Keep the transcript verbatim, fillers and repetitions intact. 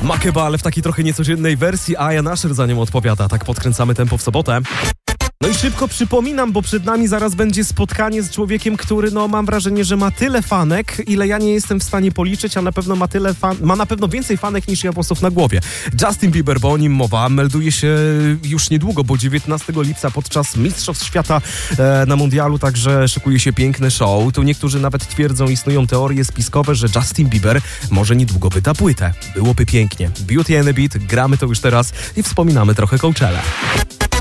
Makeba, ale w takiej trochę niecodziennej wersji, a Ian Usher za nią odpowiada. Tak podkręcamy tempo w sobotę. No i szybko przypominam, bo przed nami zaraz będzie spotkanie z człowiekiem, który, no mam wrażenie, że ma tyle fanek, ile ja nie jestem w stanie policzyć, a na pewno ma tyle fan, ma na pewno więcej fanek niż ja włosów na głowie. Justin Bieber, bo o nim mowa, melduje się już niedługo, bo dziewiętnastego lipca podczas Mistrzostw Świata e, na Mundialu, także szykuje się piękny show. Tu niektórzy nawet twierdzą, istnieją teorie spiskowe, że Justin Bieber może niedługo wyda płytę. Byłoby pięknie. Beauty and the Beat, gramy to już teraz i wspominamy trochę Coachella.